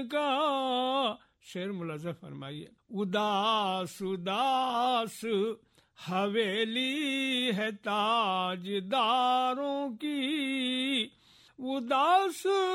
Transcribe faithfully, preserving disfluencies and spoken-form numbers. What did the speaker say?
का शेर मुलाजा फरमाइए। उदास उदास हवेली है ताजदारों की, उदास